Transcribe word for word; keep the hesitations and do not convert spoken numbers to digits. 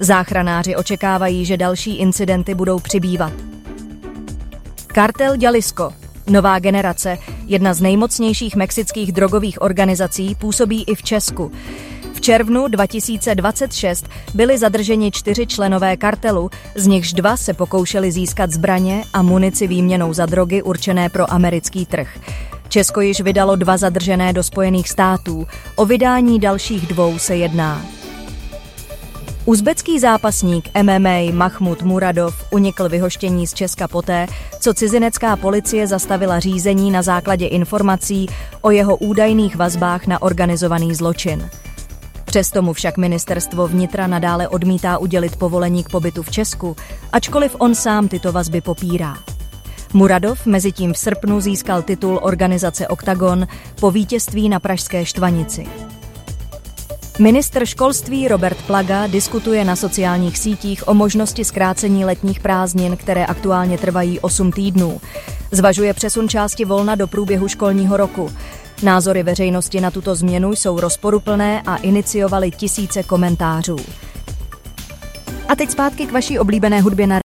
Záchranáři očekávají, že další incidenty budou přibývat. Kartel Jalisco, nová generace, jedna z nejmocnějších mexických drogových organizací, působí i v Česku. V červnu dva tisíce dvacet šest byli zadrženi čtyři členové kartelu, z nichž dva se pokoušeli získat zbraně a munici výměnou za drogy určené pro americký trh. Česko již vydalo dva zadržené do Spojených států, o vydání dalších dvou se jedná. Uzbecký zápasník M M A Mahmud Muradov unikl vyhoštění z Česka poté, co cizinecká policie zastavila řízení na základě informací o jeho údajných vazbách na organizovaný zločin. Přesto mu však ministerstvo vnitra nadále odmítá udělit povolení k pobytu v Česku, ačkoliv on sám tyto vazby popírá. Muradov mezitím v srpnu získal titul organizace Oktagon po vítězství na pražské Štvanici. Ministr školství Robert Plaga diskutuje na sociálních sítích o možnosti zkrácení letních prázdnin, které aktuálně trvají osm týdnů. Zvažuje přesun části volna do průběhu školního roku. Názory veřejnosti na tuto změnu jsou rozporuplné a iniciovaly tisíce komentářů. A teď zpátky k vaší oblíbené hudbě na